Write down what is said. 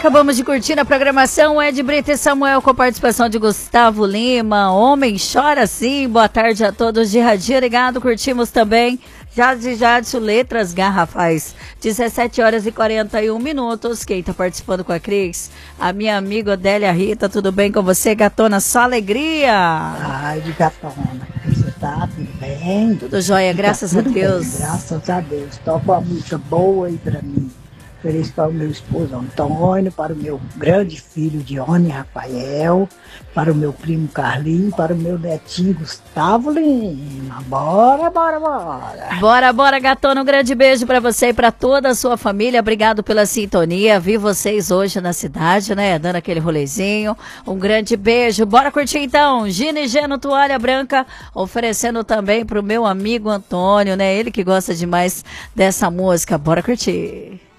Acabamos de curtir a programação Ed Brito e Samuel com participação de Gustavo Lima. Homem chora sim. Boa tarde a todos de Radinho Ligado. Curtimos também Jadson, Letras Garrafais. 17h41. Quem tá participando com a Cris? A minha amiga Odélia Rita. Tudo bem com você, gatona? Só alegria. Ai, de gatona. Você tá tudo bem? Tudo jóia, graças a Deus. Bem, graças a Deus. Toca uma música boa aí pra mim. Feliz para o meu esposo Antônio, para o meu grande filho Dione Rafael, para o meu primo Carlinho, para o meu netinho Gustavo Lima. Bora, bora, bora. Bora, bora, gatona. Um grande beijo para você e para toda a sua família. Obrigado pela sintonia. Vi vocês hoje na cidade, né? Dando aquele rolezinho. Um grande beijo. Bora curtir então. Gina e Geno Toalha Branca, oferecendo também para o meu amigo Antônio, né? Ele que gosta demais dessa música. Bora curtir.